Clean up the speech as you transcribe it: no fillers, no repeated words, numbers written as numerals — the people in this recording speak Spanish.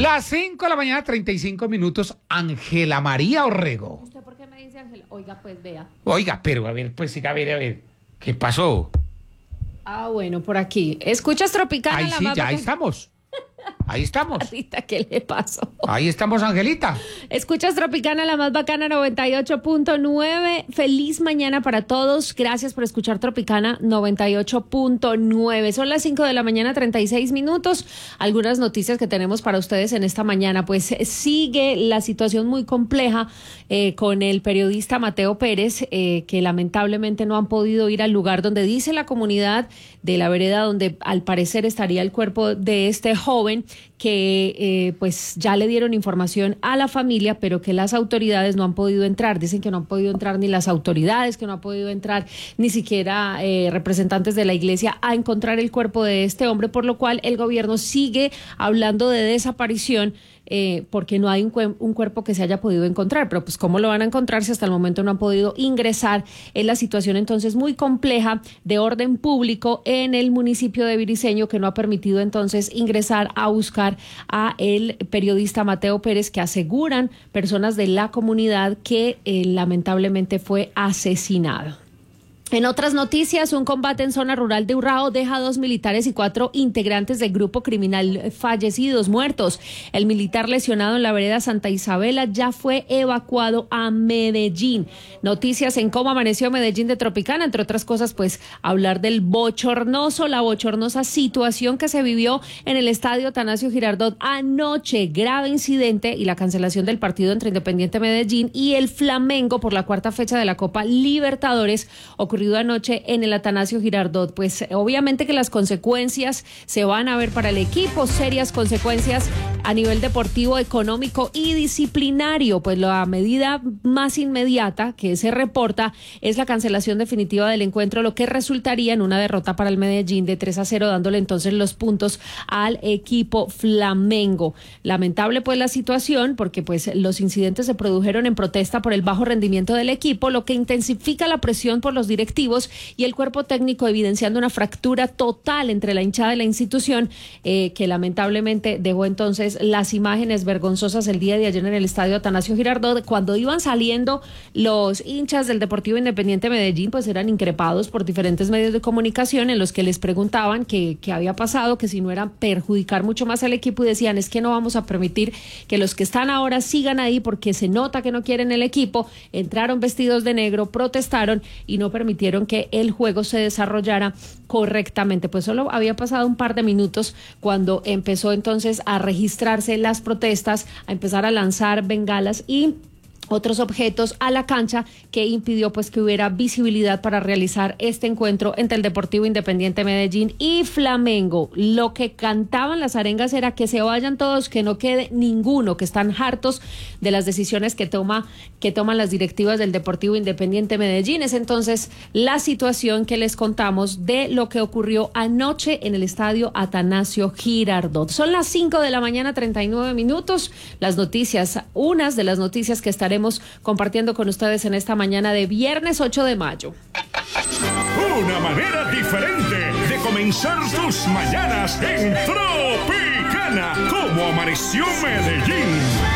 Las 5 de la mañana, 35 minutos. Ángela María Orrego. ¿Usted por qué me dice Ángela? Oiga, pues vea. Oiga, pero a ver, pues a ver. ¿Qué pasó? Ah, bueno, por aquí. ¿Escuchas Tropicana? Ahí sí, ya ahí estamos. Ahí estamos. Anita, ¿qué le pasó? Ahí estamos, Angelita. Escuchas Tropicana, la más bacana, 98.9. Feliz mañana para todos. Gracias por escuchar Tropicana 98.9. Son las 5 de la mañana, 36 minutos. Algunas noticias que tenemos para ustedes en esta mañana. Pues sigue la situación muy compleja con el periodista Mateo Pérez, que lamentablemente no han podido ir al lugar donde dice la comunidad de la vereda donde al parecer estaría el cuerpo de este joven, que pues ya le dieron información a la familia, pero que las autoridades no han podido entrar. Dicen que no han podido entrar ni las autoridades, que no han podido entrar ni siquiera representantes de la iglesia a encontrar el cuerpo de este hombre, por lo cual el gobierno sigue hablando de desaparición, porque no hay un cuerpo que se haya podido encontrar. Pero pues ¿cómo lo van a encontrar si hasta el momento no han podido ingresar? Es la situación entonces muy compleja de orden público en el municipio de Briceño, que no ha permitido entonces ingresar a buscar a el periodista Mateo Pérez, que aseguran personas de la comunidad que lamentablemente fue asesinado. En otras noticias, un combate en zona rural de Urrao deja 2 militares y 4 integrantes del grupo criminal fallecidos, muertos. El militar lesionado en la vereda Santa Isabela ya fue evacuado a Medellín. Noticias en cómo amaneció Medellín de Tropicana, entre otras cosas, pues hablar del la bochornosa situación que se vivió en el estadio Atanasio Girardot anoche, grave incidente y la cancelación del partido entre Independiente Medellín y el Flamengo por la 4ª fecha de la Copa Libertadores, ocurrido anoche en el Atanasio Girardot. Pues obviamente que las consecuencias se van a ver para el equipo, serias consecuencias a nivel deportivo, económico y disciplinario. Pues la medida más inmediata que se reporta es la cancelación definitiva del encuentro, lo que resultaría en una derrota para el Medellín de 3-0, dándole entonces los puntos al equipo Flamengo. Lamentable pues la situación, porque pues los incidentes se produjeron en protesta por el bajo rendimiento del equipo, lo que intensifica la presión por los directivos y el cuerpo técnico, evidenciando una fractura total entre la hinchada y la institución, que lamentablemente dejó entonces las imágenes vergonzosas el día de ayer en el estadio Atanasio Girardot. Cuando iban saliendo los hinchas del Deportivo Independiente Medellín, pues eran increpados por diferentes medios de comunicación en los que les preguntaban qué había pasado, que si no era perjudicar mucho más al equipo, y decían: es que no vamos a permitir que los que están ahora sigan ahí porque se nota que no quieren el equipo. Entraron vestidos de negro, protestaron y no permitieron que el juego se desarrollara correctamente. Pues solo había pasado un par de minutos cuando empezó entonces a registrarse las protestas, a empezar a lanzar bengalas y otros objetos a la cancha, que impidió pues que hubiera visibilidad para realizar este encuentro entre el Deportivo Independiente Medellín y Flamengo. Lo que cantaban las arengas era que se vayan todos, que no quede ninguno, que están hartos de las decisiones que toman las directivas del Deportivo Independiente Medellín. Es entonces la situación que les contamos de lo que ocurrió anoche en el estadio Atanasio Girardot. Son las 5 de la mañana, 39 minutos. Las noticias, unas de las noticias que estaremos compartiendo con ustedes en esta mañana de viernes 8 de mayo. Una manera diferente de comenzar tus mañanas en Tropicana. Como amaneció Medellín.